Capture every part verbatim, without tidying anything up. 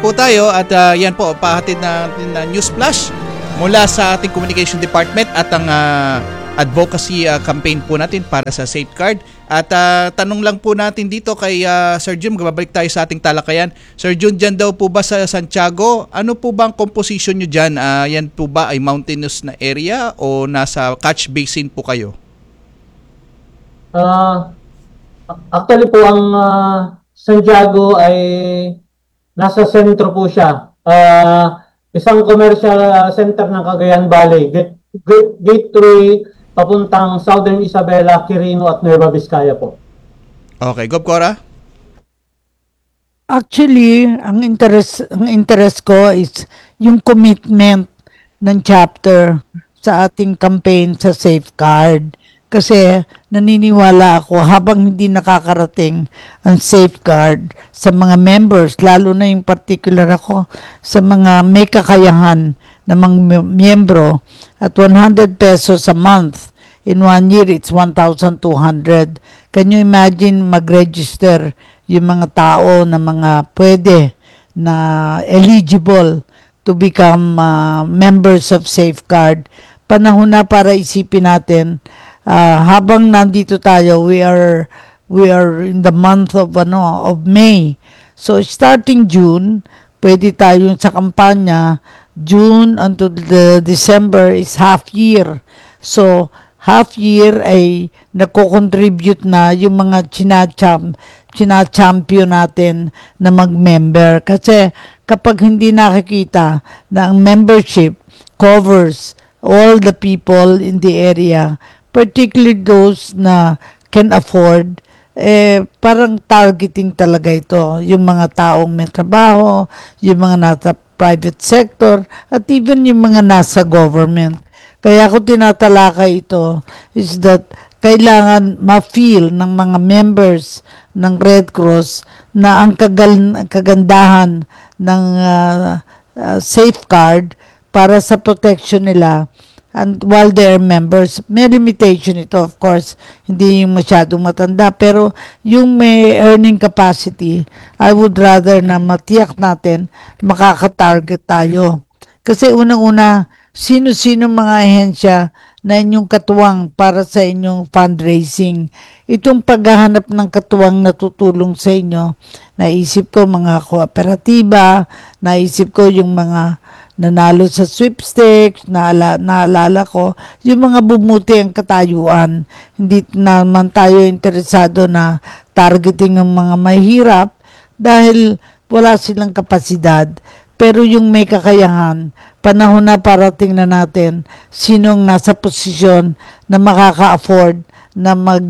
po tayo at uh, yan po, pahatid na, na news flash mula sa ating Communication Department at ang uh, advocacy uh, campaign po natin para sa Safeguard. At uh, tanong lang po natin dito kay uh, Sir Jun, magbabalik tayo sa ating talakayan. Sir Jun, dyan daw po ba sa Santiago, ano po ba ang composition nyo dyan? Uh, yan po ba ay mountainous na area o nasa catch basin po kayo? Uh, actually po, ang uh, Santiago ay nasa sentro po siya. Uh, isang commercial center ng Cagayan Valley. Gate, gate, gateway papuntang Southern Isabela, Quirino at Nueva Vizcaya po. Okay, Gob Cora? Actually, ang interest, ang interest ko is yung commitment ng chapter sa ating campaign sa Safeguard. Kasi naniniwala ako habang hindi nakakarating ang Safeguard sa mga members, lalo na yung particular ako sa mga may kakayahan na mga miyembro, at one hundred pesos a month. In one year, it's one thousand two hundred. Can you imagine mag-register yung mga tao na mga pwede na eligible to become uh, members of Safeguard? Panahon na para isipin natin, uh, habang nandito tayo, we are we are in the month of ano of May. So starting June, pwede tayo sa kampanya. June until the December is half year. So half year ay nako-contribute na yung mga chinacham, chinachampion natin na mag-member. Kasi kapag hindi nakikita na ang membership covers all the people in the area, particularly those na can afford, eh, parang targeting talaga ito. Yung mga taong may trabaho, yung mga nasa private sector, at even yung mga nasa government. Kaya ako tinatalakay ito is that kailangan ma-feel ng mga members ng Red Cross na ang kagal- kagandahan ng uh, uh, Safeguard para sa protection nila. And while they're members, may limitation ito, of course, hindi yung masyadong matanda, pero yung may earning capacity, I would rather na matiyak natin, makaka-target tayo. Kasi unang-una, sino-sino mga ahensya na inyong katuwang para sa inyong fundraising. Itong paghahanap ng katuwang na tutulong sa inyo, naisip ko mga kooperatiba, naisip ko yung mga nanalo sa sweepstakes, naala, naalala ko, yung mga bumuti ang katayuan. Hindi naman tayo interesado na targeting ang mga mahirap dahil wala silang kapasidad. Pero yung may kakayahan, panahon na para tingnan natin sinong nasa posisyon na makaka-afford na mag,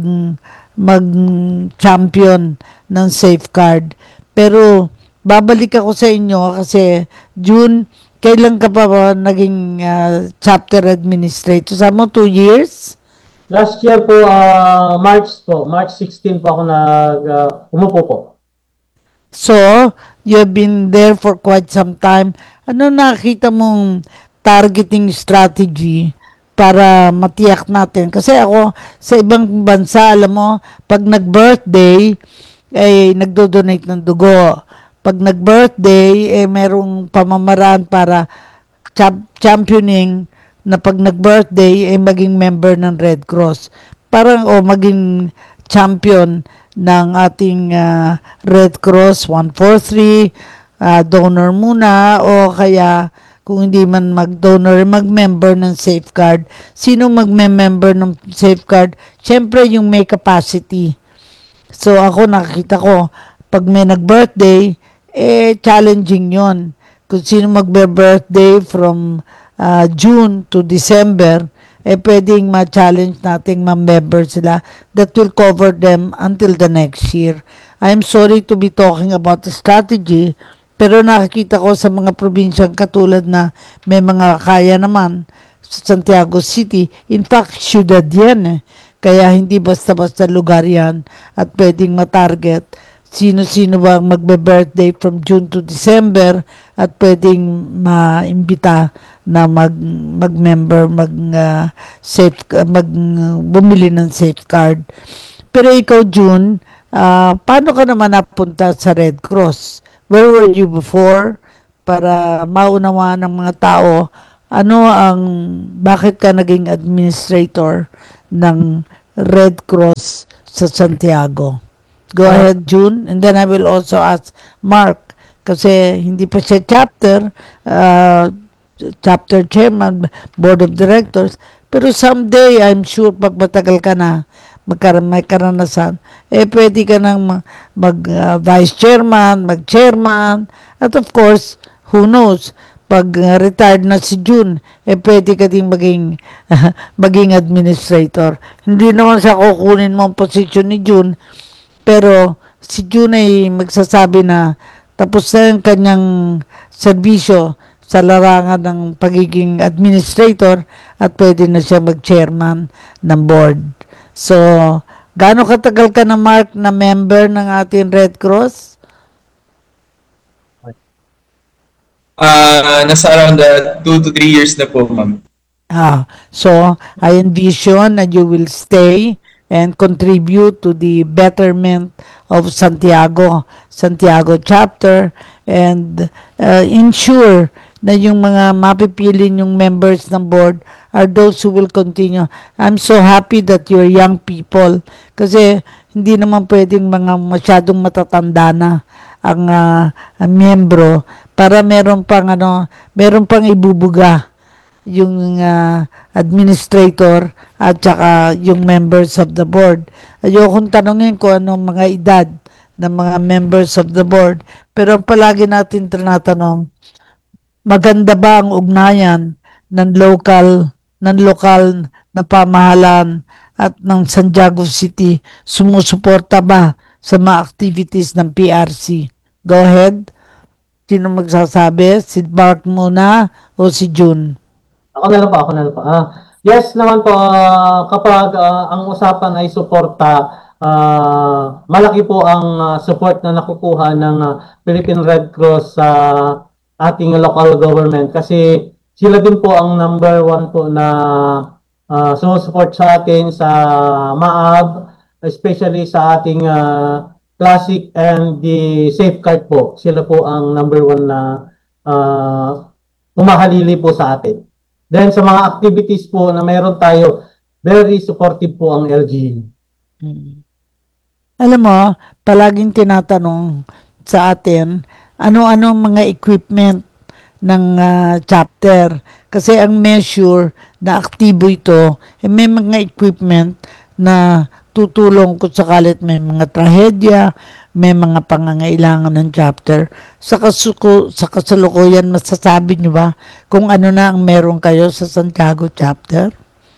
mag-champion ng Safeguard. Pero babalik ako sa inyo kasi June, kailan ka pa ba naging uh, chapter administrator? Sa mo, two years? Last year po, uh, March po, March sixteenth po ako nag, uh, umupo po. So, you've been there for quite some time. Ano nakita mong targeting strategy para matiyak natin? Kasi ako, sa ibang bansa, alam mo, pag nag-birthday, ay nagdo-donate ng dugo. Pag nag-birthday, eh, merong pamamaraan para champ- championing na pag nag-birthday, eh, maging member ng Red Cross. Parang, o, oh, maging champion ng ating uh, Red Cross, one four three, uh, donor muna, o kaya kung hindi man mag-donor, mag-member ng Safeguard. Sino mag-member ng Safeguard? Siyempre, yung may capacity. So, ako nakikita ko, pag may nag-birthday, eh, challenging yon. Kung sino magbe-birthday from uh, June to December, eh, pwedeng ma-challenge nating ma-member sila that will cover them until the next year. I'm sorry to be talking about the strategy, pero nakikita ko sa mga probinsyang katulad na may mga kaya naman sa Santiago City. In fact, syudad yan eh. Kaya hindi basta-basta lugar yan at pwedeng matarget. Sino-sino ba magbe-birthday from June to December at pwedeng maimbita na mag mag-member, mag uh, safe mag uh, bumili ng Safeguard. Pero ikaw, June, uh, paano ka naman napunta sa Red Cross? Where were you before? para maunawaan ng mga tao ano ang bakit ka naging administrator ng Red Cross sa Santiago. Go Ah. ahead, June, and then I will also ask Mark kasi hindi pa siya chapter uh, chapter chairman, board of directors, pero someday I'm sure pag matagal ka na magkaroon may karanasan, eh pwede ka nang ma- mag uh, vice chairman, mag chairman, at of course, who knows, pag uh, retired na si June, eh pwede ka ding maging maging administrator. Hindi naman sa kukunin mo ang posisyon ni June, pero si June ay magsasabi na tapos na yung kanyang serbisyo sa larangan ng pagiging administrator at pwede na siya mag-chairman ng board. So, gaano katagal ka na, Mark, na member ng ating Red Cross? Ah, nasa around uh, two to three years na po, ma'am. Ah, so, I envision that you will stay and contribute to the betterment of Santiago, Santiago chapter, and uh, ensure na yung mga mapipili yung members ng board are those who will continue. I'm so happy that you're young people kasi hindi naman pwedeng mga masyadong matatanda na ang, uh, ang miyembro para meron pang ano, meron pang ibubuga yung uh, administrator at saka yung members of the board. Ayokong tanongin ko anong mga edad ng mga members of the board, pero palagi natin tinatanong, maganda ba ang ugnayan ng local ng lokal na pamahalaan at ng Santiago City? Sumusuporta ba sa mga activities ng P R C? Go ahead. Sino magsasabi? Si Mark muna o si June? Ako na lang po, ako na lang po. Ah, yes naman po, ah, kapag ah, ang usapan ay suporta, ah, malaki po ang ah, support na nakukuha ng ah, Philippine Red Cross sa ating local government kasi sila din po ang number one po na uh, sumusupport sa atin sa M A A B, especially sa ating ah, Classic and the Safeguard po. Sila po ang number one na uh, umahalili po sa atin. Then sa mga activities po na meron tayo, very supportive po ang L G U. Hmm. Alam mo, palaging tinatanong sa atin, ano-ano mga equipment ng ah, chapter. Kasi ang measure na aktibo ito, eh, may mga equipment na tutulong kung sakalit may mga trahedya, may mga pangangailangan ng chapter. Sa, kasuko, sa kasalukuyan, masasabi nyo ba kung ano na ang meron kayo sa Santiago chapter?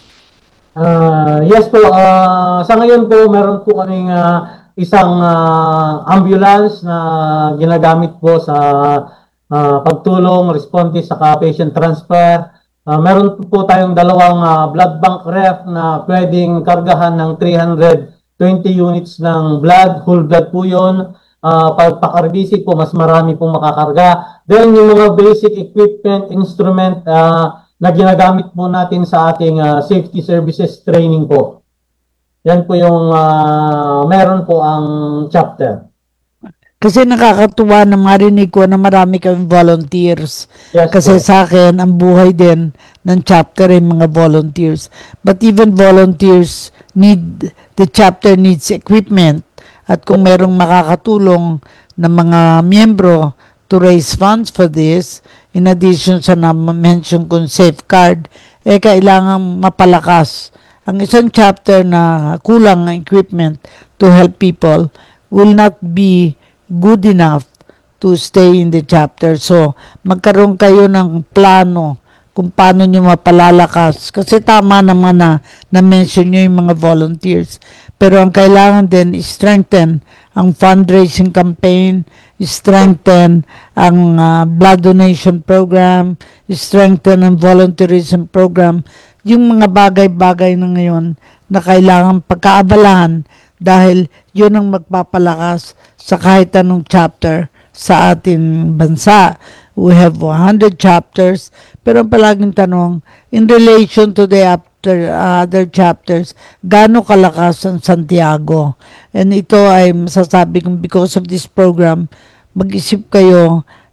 Ah, yes po, ah, sa ngayon po meron po kaming ah, isang ah, ambulance na ginagamit po sa ah, pagtulong, response sa patient transfer. Ah, meron po, po tayong dalawang ah, blood bank ref na pwedeng kargahan ng three hundred twenty units ng blood, whole blood po yun. Uh, pag pakarbisi po, mas marami pong makakarga. Then yung mga basic equipment, instrument ah, na ginagamit po natin sa ating ah, safety services training po. Yan po yung ah, meron po ang chapter. Kasi nakakatuwa na marinig ko na marami kami volunteers. Yes Kasi po. sa akin, ang buhay din ng chapter ay mga volunteers. But even volunteers need, the chapter needs equipment. At kung merong makakatulong na mga miyembro to raise funds for this, in addition sa na-mention kong safeguard, eh kailangan mapalakas. Ang isang chapter na kulang ng equipment to help people will not be good enough to stay in the chapter. So, magkaroon kayo ng plano kung paano nyo mapalalakas. Kasi tama naman na na-mention nyo yung mga volunteers. Pero ang kailangan din is strengthen ang fundraising campaign, strengthen ang uh, blood donation program, strengthen ang volunteerism program. Yung mga bagay-bagay na ngayon na kailangan pagkaabalahan dahil yun ang magpapalakas sa kahit anong chapter sa ating bansa. We have one hundred chapters, pero ang palaging tanong, in relation to the after, uh, other chapters, gaano kalakas ang Santiago? And ito ay masasabi kong because of this program, mag-isip kayo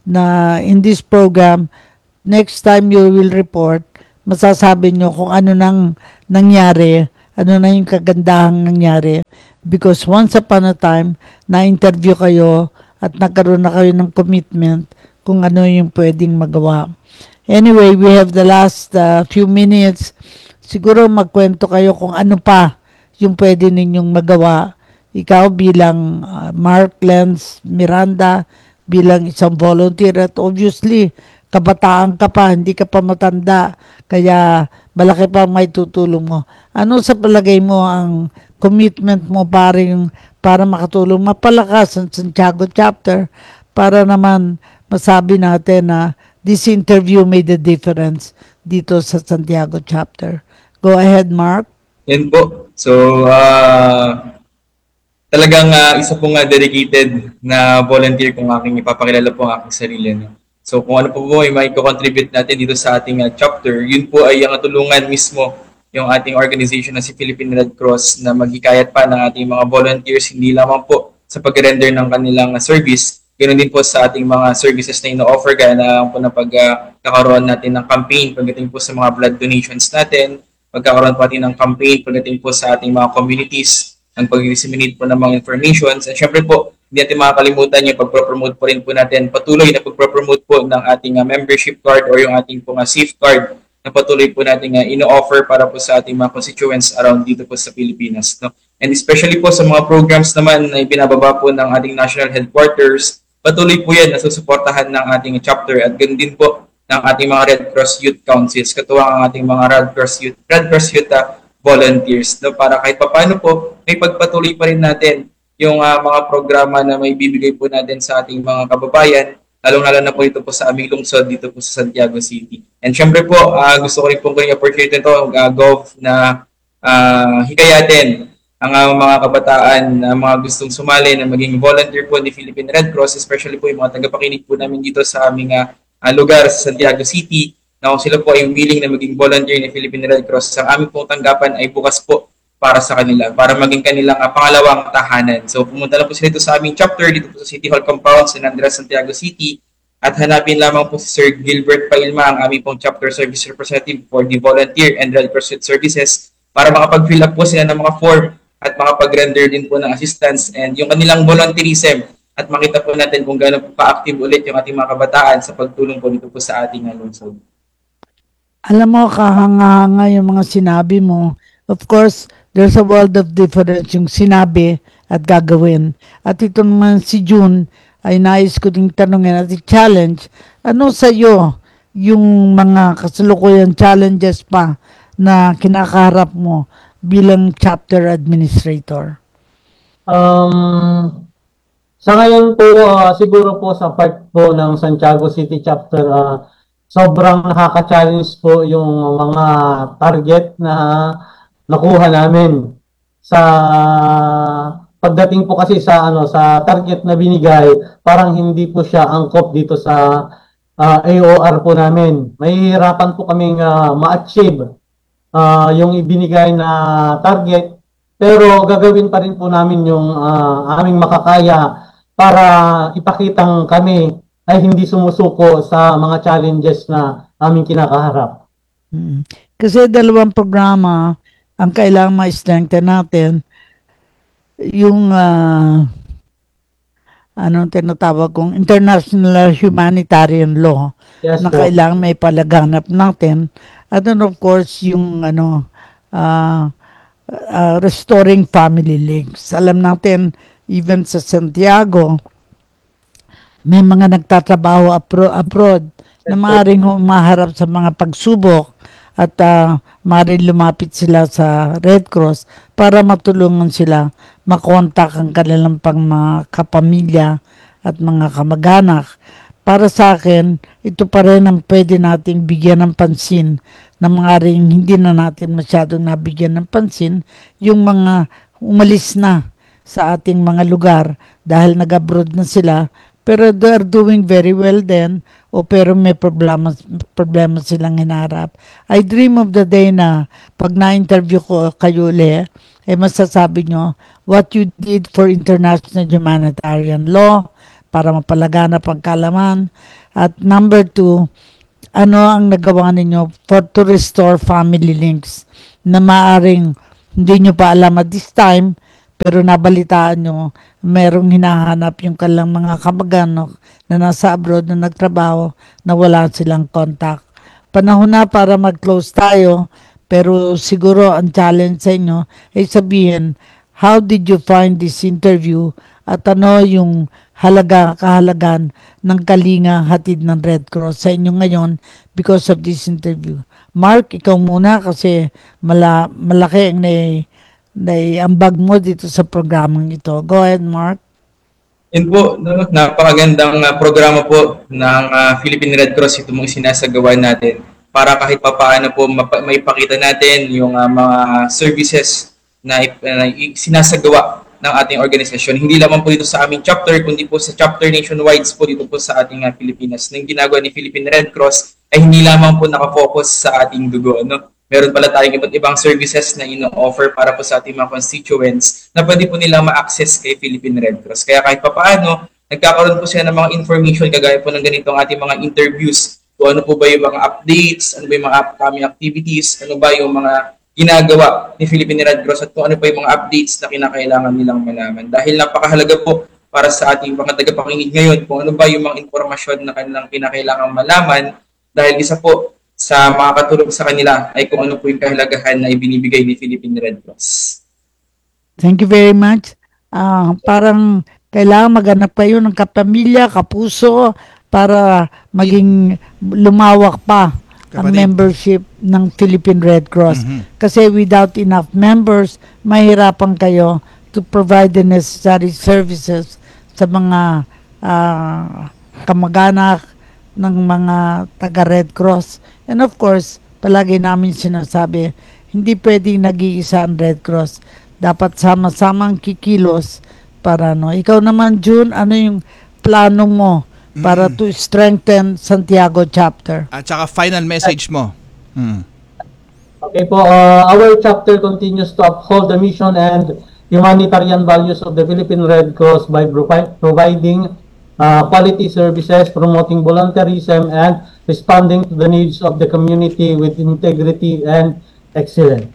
na in this program, next time you will report, masasabi nyo kung ano nang nangyari, ano na yung kagandahang nangyari. Because once upon a time, na-interview kayo at nagkaroon na kayo ng commitment kung ano yung pwedeng magawa. Anyway, we have the last uh, few minutes. Siguro magkwento kayo kung ano pa yung pwede ninyong magawa. Ikaw bilang uh, Mark Lenz Miranda, bilang isang volunteer at obviously, kabataan ka pa, hindi ka pa matanda, kaya malaki pa may tutulong mo. Ano sa palagay mo ang commitment mo para, yung, para makatulong mapalakas ang Santiago chapter para naman masabi natin na this interview made a difference dito sa Santiago chapter. Go ahead, Mark. Yan po. So, uh, talagang uh, isa pong uh, dedicated na volunteer kung aking ipapakilala po ang aking sarili. No? So, kung ano po po ay may contribute natin dito sa ating uh, chapter, yun po ay ang tulungan mismo yung ating organization na si Philippine Red Cross na maghikayat pa ng ating mga volunteers, hindi lamang po sa pag-render ng kanilang uh, service, ganoon din po sa ating mga services na ino-offer kaya na po na pagkakaroon uh, natin ng campaign pagdating po sa mga blood donations natin, pagkakaroon po natin ng campaign pagdating po sa ating mga communities, ang pag-disseminate po ng mga informations. And syempre po, hindi natin makakalimutan yung pag-promote po rin po natin, patuloy na pag-promote po ng ating uh, membership card or yung ating po uh, safe card na patuloy po natin uh, ino-offer para po sa ating mga constituents around dito po sa Pilipinas. No? And especially po sa mga programs naman na ibinababa po ng ating national headquarters, patuloy po yan na susuportahan ng ating chapter at ganoon din po ng ating mga Red Cross Youth Councils, katuwang ang ating mga Red Cross Youth, Red Cross Youth uh, volunteers, no? Para kahit papaano po, may pagpatuloy pa rin natin yung uh, mga programa na may bibigay po natin sa ating mga kababayan, lalong-lalo na po ito po sa aming lungsod dito po sa Santiago City. And syempre po, uh, gusto ko rin po kung yung opportunity ito, uh, Gov, na uh, hikayatin ang uh, mga kabataan na uh, mga gustong sumali na maging volunteer po ni Philippine Red Cross, especially po yung mga tagapakinig po namin dito sa aming uh, uh, lugar sa Santiago City, na kung sila po ay willing na maging volunteer ni Philippine Red Cross, ang aming pong tanggapan ay bukas po para sa kanila, para maging kanilang uh, pangalawang tahanan. So pumunta lang po sila dito sa aming chapter, dito po sa City Hall Compound, San Andres, Santiago City, at hanapin lamang po si Sir Gilbert Pailma, ang aming pong chapter service representative for the volunteer and Red Cross Youth Services, para makapag-fill up po sila ng mga form at makapag-render din po ng assistance and yung kanilang volunteerism at makita po natin kung gaano po ka-active ulit yung ating mga kabataan sa pagtulong po dito po sa ating uh, lungsod. Alam mo, kahanga-hanga yung mga sinabi mo. Of course, there's a world of difference yung sinabi at gagawin. At ito naman si June ay nais ko ding tanongin at i-challenge. Ano sa iyo yung mga kasalukuyan challenges pa na kinakaharap mo bilang chapter administrator? Um, sa ngayon po, uh, siguro po sa part po ng Santiago City chapter, uh, sobrang nakaka-challenge po yung mga target na nakuha namin. Sa pagdating po kasi sa ano sa target na binigay, parang hindi po siya angkop dito sa uh, A O R po namin. Mahihirapan po kaming uh, ma-achieve uh, yung ibinigay na target, pero gagawin pa rin po namin yung uh, aming makakaya para ipakitang kami ay hindi sumusuko sa mga challenges na aming kinakaharap. Hmm. Kasi dalawang programa ang kailangan ma-strengthen natin. Yung uh, anong tinatawag kong international humanitarian law, Yes, na po. kailangan may palaganap natin. At then of course, yung ano, uh, uh, restoring family links. Alam natin, even sa Santiago, may mga nagtatrabaho apro- abroad na maaaring humaharap sa mga pagsubok at uh, maaaring lumapit sila sa Red Cross para matulungan sila makontak ang kanilang pang mga kapamilya at mga kamag-anak. Para sa akin, ito pa rin ang pwede nating bigyan ng pansin na maaaring hindi na natin masyadong nabigyan ng pansin, yung mga umalis na sa ating mga lugar dahil nag-abroad na sila, pero they're doing very well then, o pero may problema, problema silang hinarap. I dream of the day na pag na-interview ko kayo ulit, eh masasabi nyo what you did for international humanitarian law, para mapalaganap ang kaalaman. At number two, ano ang nagawa ninyo for to restore family links na maaring hindi nyo pa alam at this time, pero nabalitaan nyo, merong hinahanap yung kanilang mga kamag-anak na nasa abroad na nagtrabaho na wala silang contact. Panahon na para mag-close tayo, pero siguro ang challenge sa inyo ay sabihin, how did you find this interview at ano yung halaga, kahalagan ng kalinga hatid ng Red Cross sa inyo ngayon because of this interview. Mark, ikaw muna kasi mala, malaki ang nai, naiambag mo dito sa programang ito. Go ahead, Mark. Yun po, no, napakagandang uh, programa po ng uh, Philippine Red Cross ito mong sinasagawa natin para kahit papaano po mapa- maipakita natin yung uh, mga services na, na sinasagawa ng ating organisasyon. Hindi lamang po dito sa aming chapter, kundi po sa chapter nationwide po dito po sa ating uh, Pilipinas. Nang ginagawa ni Philippine Red Cross ay hindi lamang po nakafocus sa ating dugo. No? Meron pala tayong iba't ibang services na ino-offer para po sa ating mga constituents na pwede po nilang ma-access kay Philippine Red Cross. Kaya kahit papaano, nagkakaroon po sila ng mga information kagaya po ng ganitong ating mga interviews. Kung ano po ba yung mga updates, ano ba yung mga upcoming activities, ano ba yung mga ginagawa ni Philippine Red Cross at kung ano pa yung mga updates na kinakailangan nilang malaman. Dahil napakahalaga po para sa ating mga tagapakinig ngayon kung ano ba yung mga informasyon na kanilang kinakailangan malaman dahil isa po sa makakatulong sa kanila ay kung ano po yung kahalagahan na ibinibigay ni Philippine Red Cross. Thank you very much. Ah, parang kailangan maghanap kayo ng kapamilya, kapuso para maging lumawak pa ang Kapatid. membership ng Philippine Red Cross. Mhm. Kasi without enough members, mahirapan kayo to provide the necessary services sa mga ah, kamag-anak ng mga taga-Red Cross. And of course, palagi namin sinasabi, hindi pwedeng nag-iisa ang Red Cross. Dapat sama-samang kikilos para no. Ikaw naman, June, ano yung plano mo para to strengthen Santiago chapter? At saka final message mo. Hmm. Okay po, uh, our chapter continues to uphold the mission and humanitarian values of the Philippine Red Cross by provi- providing uh, quality services, promoting volunteerism, and responding to the needs of the community with integrity and excellence.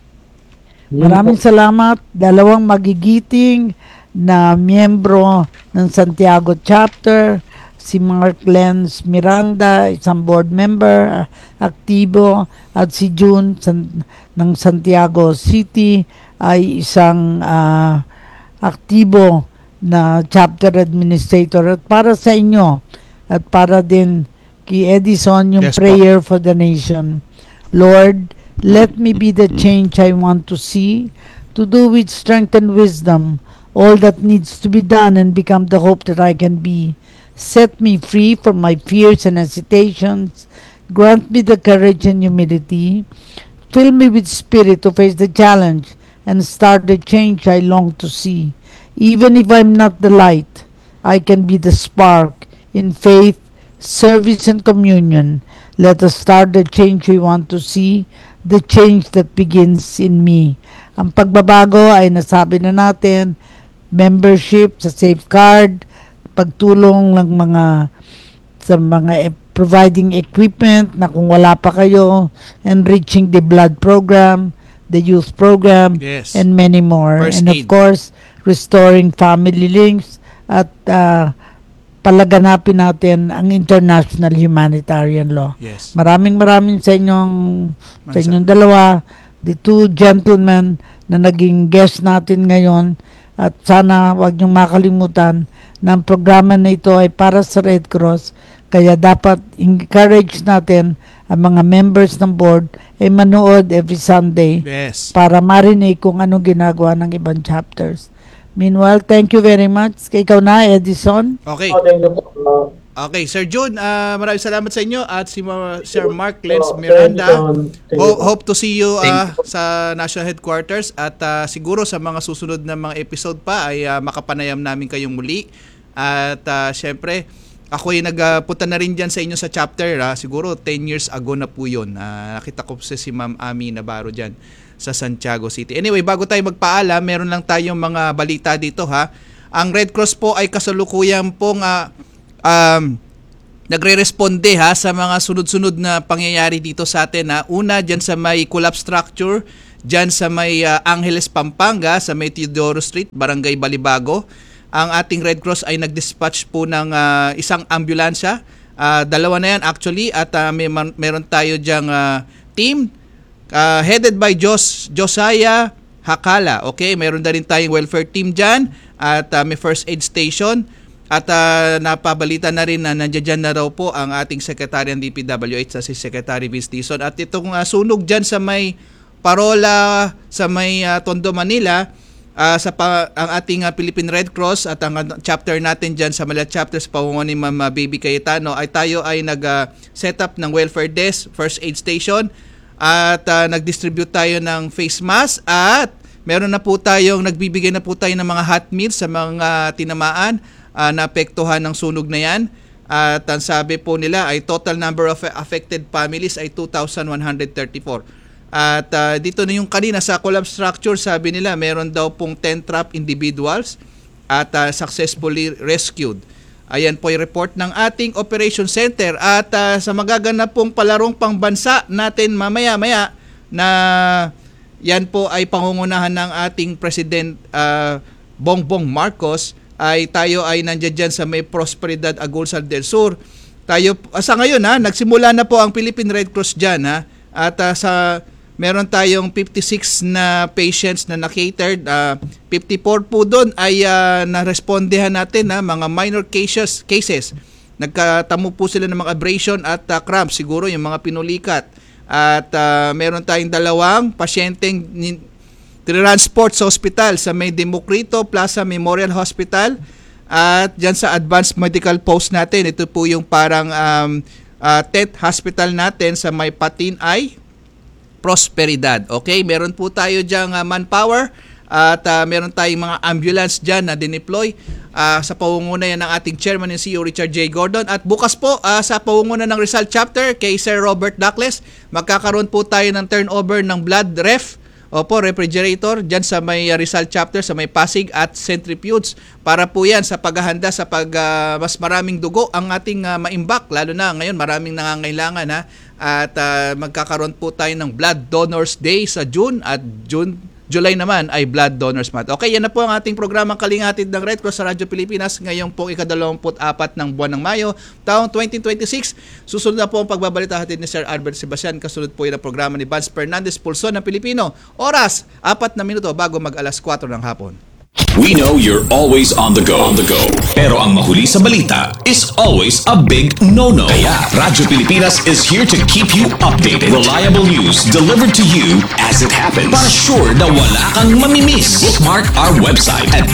Yun Maraming po. salamat. Dalawang magigiting na miyembro ng Santiago chapter, si Mark Lenz Miranda, isang board member, uh, aktibo, at si June san, ng Santiago City ay isang uh, aktibo na chapter administrator. At para sa inyo at para din kay Edison yung Yes po. prayer for the nation. Lord, let me be the change I want to see, to do with strength and wisdom all that needs to be done and become the hope that I can be. Set me free from my fears and hesitations. Grant me the courage and humility. Fill me with spirit to face the challenge and start the change I long to see. Even if I'm not the light, I can be the spark in faith, service, and communion. Let us start the change we want to see, the change that begins in me. Ang pagbabago ay nasabi na natin, membership sa Safeguard, pagtulong ng mga sa mga e- providing equipment na kung wala pa kayo, enriching the blood program, the youth program, Yes. and many more. First and of aid. course, restoring family links at uh, palaganapin natin ang international humanitarian law. Yes. Maraming maraming sa inyong sa Mansa- inyong dalawa, the two gentlemen na naging guest natin ngayon, at sana wag niyong makalimutan na ang programa na ito ay para sa Red Cross, kaya dapat encourage natin ang mga members ng board ay manood every Sunday Yes. para marinig kung anong ginagawa ng ibang chapters. Meanwhile, thank you very much. Ikaw na, Edison. Okay. Oh, thank you po. Uh, Okay, Sir June, ah, maraming salamat sa inyo at si Ma- Sir Mark Lenz oh, Miranda. thank you, thank you Ho- po. hope to see you ah, Thank sa National Headquarters at ah, siguro sa mga susunod na mga episode pa ay ah, makapanayam namin kayong muli. At ah, syempre, ako ay nagpunta na rin dyan sa inyo sa chapter. ah. Siguro ten years ago na po yun. Ah, nakita ko po si Ma'am Ami Navarro dyan sa Santiago City. Anyway, bago tayo magpaalam, meron lang tayong mga balita dito ha. Ang Red Cross po ay kasalukuyan pong uh, um, nagre-responde ha sa mga sunod-sunod na pangyayari dito sa atin. Ha. Una, dyan sa may collapse structure, dyan sa may uh, Angeles, Pampanga, sa may Teodoro Street, Barangay Balibago. Ang ating Red Cross ay nag-dispatch po ng uh, isang ambulansya. Uh, dalawa na yan actually at uh, may man, meron tayo dyang uh, team uh, headed by Jos, Josiah Hakala. Okay, meron na rin tayong welfare team dyan at uh, may first aid station. At uh, napabalita na rin na nandiyan na raw po ang ating Secretary ng D P W H sa si Secretary Vince Dizon. At itong uh, sunog dyan sa may Parola, sa may uh, Tondo, Manila, uh, sa pa, ang ating uh, Philippine Red Cross at ang uh, chapter natin dyan sa Malaya Chapter sa pamumuno ni Ma'am Baby Cayetano ay tayo ay nag-set uh, up ng welfare desk, first aid station at uh, nag-distribute tayo ng face mask at meron na po tayong, nagbibigay na po tayo ng mga hot meals sa mga tinamaan. Uh, naapektuhan ng sunog na yan at ang sabi po nila ay total number of affected families ay two thousand one hundred thirty-four at uh, dito na yung kanina sa collapse structure sabi nila meron daw pong ten trapped individuals at uh, successfully rescued. Ayan po yung report ng ating operation center at uh, sa magaganap pong palarong pangbansa natin mamaya-maya na yan po ay pangungunahan ng ating President uh, Bongbong Marcos ay tayo ay nandiyan dyan sa may Prosperidad Agulsal del Sur. Tayo, sa ngayon ha, nagsimula na po ang Philippine Red Cross dyan ha. At uh, sa, meron tayong fifty-six na patients na na-catered. Uh, fifty-four po doon ay uh, na-respondehan natin ha, mga minor cases. cases. Nagkatamo po sila ng mga abrasion at uh, cramps, siguro yung mga pinulikat. At uh, meron tayong dalawang pasyenteng transport sa hospital sa may Democrito Plaza Memorial Hospital at dyan sa advanced medical post natin. Ito po yung parang um, uh, T E T hospital natin sa may Patinay, Prosperidad. Okay, meron po tayo dyan uh, manpower at uh, meron tayong mga ambulance dyan na dineploy uh, sa pangunguna yan ng ating chairman and C E O Richard J. Gordon. At bukas po uh, sa pangunguna ng Rizal Chapter kay Sir Robert Dacles, magkakaroon po tayo ng turnover ng blood ref Opo, refrigerator dyan sa may Rizal Chapter, sa may Pasig at centrifuges. Para po yan sa paghahanda sa pag uh, mas maraming dugo ang ating uh, maimbak. Lalo na ngayon maraming nangangailangan ha. At uh, magkakaroon po tayo ng Blood Donors Day sa June at June July naman ay Blood Donors Month. Okay, yan na po ang ating programang Kalingatid ng Red Cross sa Radyo Pilipinas ngayong pong ikadalawamput apat ng buwan ng Mayo, taong twenty twenty-six. Susunod na po ang pagbabalita hatid ni Sir Albert Sebastian. Kasunod po yan ang programa ni Vance Fernandez, Pulso ng Pilipino. Oras, apat na minuto bago mag alas kwatro ng hapon. We know you're always on the go. On the go. Pero ang mahuli sa balita is always a big no-no. Kaya Radyo Pilipinas is here to keep you updated. Reliable news delivered to you as it happens. Para sure na wala kang mamimiss. Bookmark our website at